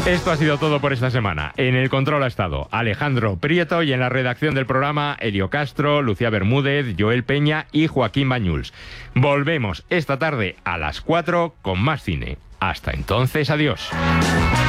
Esto ha sido todo por esta semana. En el control ha estado Alejandro Prieto y en la redacción del programa Elio Castro, Lucía Bermúdez, Joel Peña y Joaquín Bañuls. Volvemos esta tarde a las 4 con más cine. Hasta entonces, adiós.